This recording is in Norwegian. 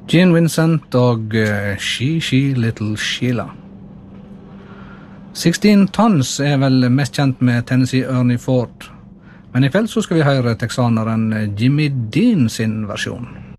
Gene Vincent og She Little Sheila. 16 Tons vel mest kjent med Tennessee Ernie Ford, men i kveld så skal vi høre texaneren Jimmy Dean sin versjon.